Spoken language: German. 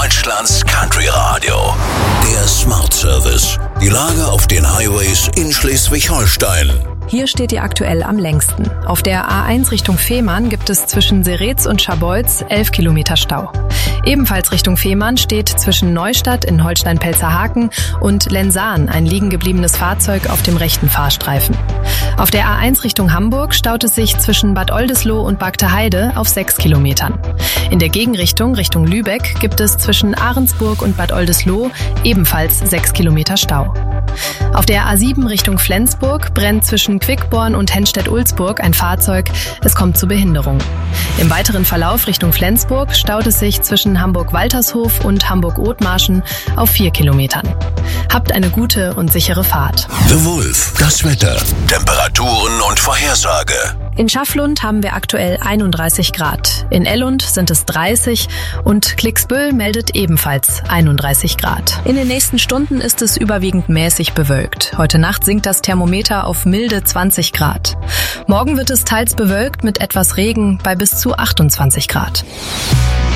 Deutschlands Country Radio. Der Smart Service. Die Lage auf den Highways in Schleswig-Holstein. Hier steht ihr aktuell am längsten. Auf der A1 Richtung Fehmarn gibt es zwischen Seretz und Scharbeutz 11 Kilometer Stau. Ebenfalls Richtung Fehmarn steht zwischen Neustadt in Holstein-Pelzerhaken und Lensahn ein liegen gebliebenes Fahrzeug auf dem rechten Fahrstreifen. Auf der A1 Richtung Hamburg staut es sich zwischen Bad Oldesloe und Bagteheide auf 6 Kilometern. In der Gegenrichtung Richtung Lübeck gibt es zwischen Ahrensburg und Bad Oldesloe ebenfalls 6 Kilometer Stau. Auf der A7 Richtung Flensburg brennt zwischen Quickborn und Henstedt-Ulzburg ein Fahrzeug. Es kommt zu Behinderungen. Im weiteren Verlauf Richtung Flensburg staut es sich zwischen Hamburg-Waltershof und Hamburg-Othmarschen auf 4 Kilometern. Habt eine gute und sichere Fahrt. The Wolf. Das Wetter, Temperaturen und Vorhersage. In Schafflund haben wir aktuell 31 Grad. In Ellund sind es 30 und Klicksbüll meldet ebenfalls 31 Grad. In den nächsten Stunden ist es überwiegend mäßig bewölkt. Heute Nacht sinkt das Thermometer auf milde 20 Grad. Morgen wird es teils bewölkt mit etwas Regen bei bis zu 28 Grad.